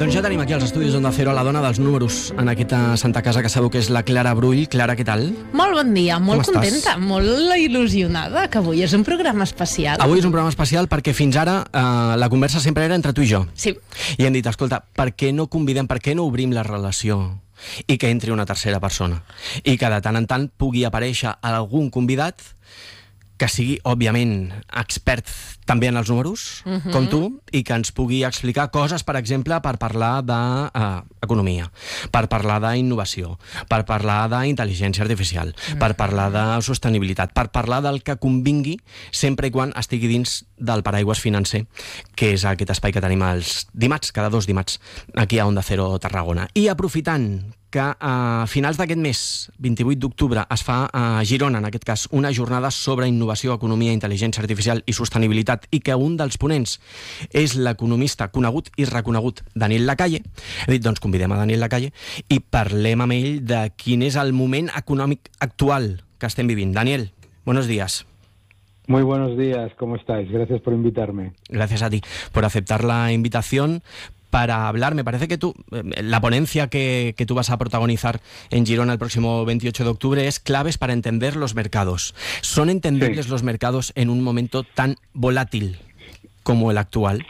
Doncs ja tenim aquí als estudis d'Onda Cero la dona dels números en aquesta Santa Casa, que sabeu que és la Clara Brull. Clara, què tal? Molt bon dia, molt Com contenta, estàs? molt il·lusionada, que avui és un programa especial. Avui és un programa especial perquè fins ara la conversa sempre era entre tu i jo. Sí. I hem dit, escolta, per què no convidem, per què no obrim la relació i que entri una tercera persona? I que de tant en tant pugui aparèixer algun convidat que sigui, òbviament, expert també en els números, com tu, i que ens pugui explicar coses, per exemple, per parlar d'economia, per parlar d'innovació, per parlar d'intel·ligència artificial, per parlar de sostenibilitat, per parlar del que convingui, sempre i quan estigui dins del paraigües financer, que és aquest espai que tenim els dimarts, cada 2 dimarts, aquí a Onda Cero Tarragona. I aprofitant que a finals d'aquest mes, 28 d'octubre, es fa a Girona, en aquest cas, una jornada sobre innovació, economia, intel·ligència artificial i sostenibilitat, i que un dels ponents és l'economista conegut i reconegut Daniel Lacalle. He dit, doncs convidem a Daniel Lacalle i parlem amb ell de quin és el moment econòmic actual que estem vivint. Daniel, buenos días. Muy buenos días, ¿cómo estáis? Gracias por invitarme. Gracias a ti por aceptar la invitación para hablar. Me parece que tú, la ponencia que tú vas a protagonizar en Girona el próximo 28 de octubre es claves para entender los mercados. ¿Son entendibles los mercados en un momento tan volátil como el actual?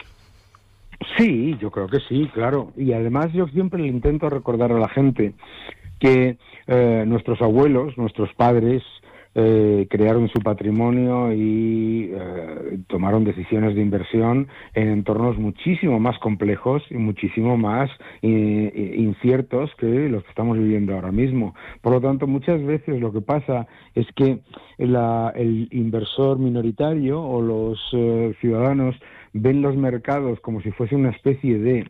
Sí, yo creo que sí, claro. Y además yo siempre le intento recordar a la gente que nuestros abuelos, nuestros padres, crearon su patrimonio y tomaron decisiones de inversión en entornos muchísimo más complejos y muchísimo más inciertos que los que estamos viviendo ahora mismo. Por lo tanto, muchas veces lo que pasa es que el inversor minoritario o los ciudadanos ven los mercados como si fuese una especie de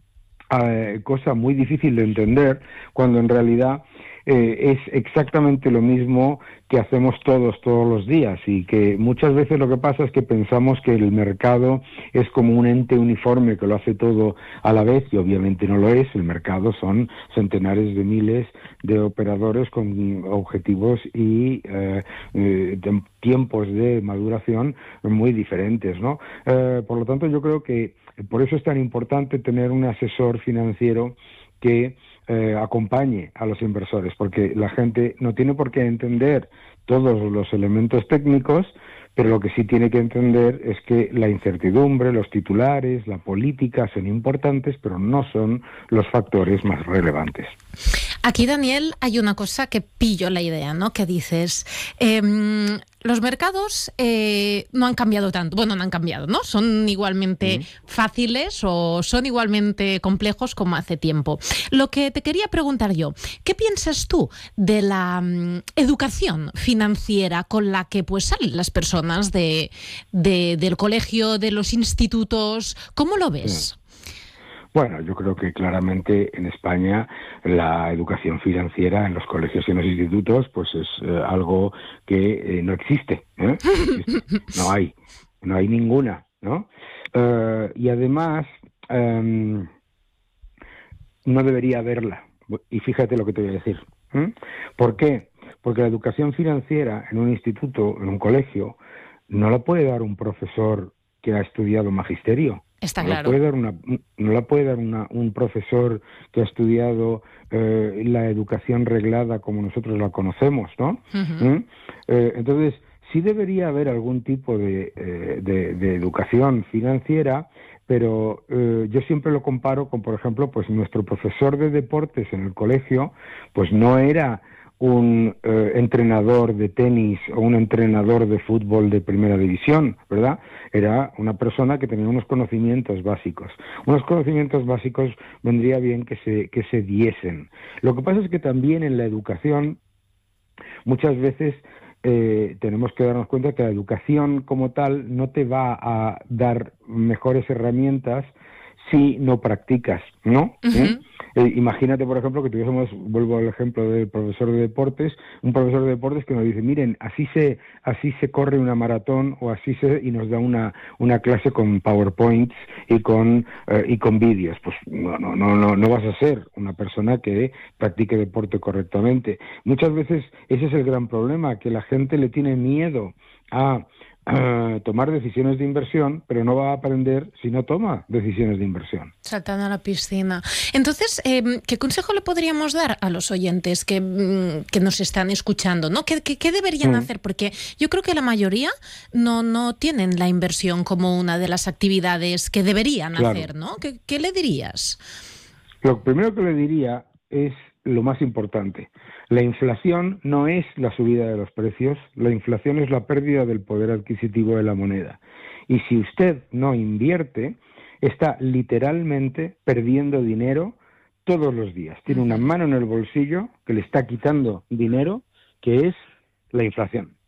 cosa muy difícil de entender, cuando en realidad es exactamente lo mismo que hacemos todos los días, y que muchas veces lo que pasa es que pensamos que el mercado es como un ente uniforme que lo hace todo a la vez, y obviamente no lo es. El mercado son centenares de miles de operadores con objetivos y tiempos de maduración muy diferentes, ¿no? Por lo tanto, yo creo que por eso es tan importante tener un asesor financiero que acompañe a los inversores, porque la gente no tiene por qué entender todos los elementos técnicos, pero lo que sí tiene que entender es que la incertidumbre, los titulares, la política son importantes, pero no son los factores más relevantes. Aquí, Daniel, hay una cosa que pillo la idea, ¿no? Que dices, los mercados no han cambiado tanto. Bueno, no han cambiado, ¿no? Son igualmente fáciles o son igualmente complejos como hace tiempo. Lo que te quería preguntar yo, ¿qué piensas tú de la educación financiera con la que pues salen las personas del colegio, de los institutos? ¿Cómo lo ves? Bueno, yo creo que claramente en España la educación financiera en los colegios y en los institutos pues es algo que no existe, ¿eh? No hay ninguna, ¿no? Y además no debería haberla. Y fíjate lo que te voy a decir. ¿Por qué? Porque la educación financiera en un instituto, en un colegio, no la puede dar un profesor que ha estudiado magisterio. Está no claro. No la puede dar un profesor que ha estudiado la educación reglada como nosotros la conocemos, ¿no? Entonces, sí debería haber algún tipo de educación financiera, pero yo siempre lo comparo con, por ejemplo, pues nuestro profesor de deportes en el colegio, pues no era un entrenador de tenis o un entrenador de fútbol de primera división, ¿verdad? Era una persona que tenía unos conocimientos básicos. Unos conocimientos básicos vendría bien que se diesen. Lo que pasa es que también en la educación muchas veces tenemos que darnos cuenta que la educación como tal no te va a dar mejores herramientas si no practicas, ¿no? Imagínate, por ejemplo, que tuviésemos, vuelvo al ejemplo del profesor de deportes, un profesor de deportes que nos dice, miren, así se corre una maratón, o y nos da una clase con PowerPoints y con vídeos. Pues no vas a ser una persona que practique deporte correctamente. Muchas veces ese es el gran problema, que la gente le tiene miedo a tomar decisiones de inversión, pero no va a aprender si no toma decisiones de inversión. Saltando a la piscina. Entonces, ¿qué consejo le podríamos dar a los oyentes que nos están escuchando, ¿no? ¿Qué deberían hacer? Porque yo creo que la mayoría no tienen la inversión como una de las actividades que deberían hacer, ¿no? ¿Qué le dirías? Lo primero que le diría es lo más importante. La inflación no es la subida de los precios, la inflación es la pérdida del poder adquisitivo de la moneda. Y si usted no invierte, está literalmente perdiendo dinero todos los días. Tiene una mano en el bolsillo que le está quitando dinero, que es la inflación.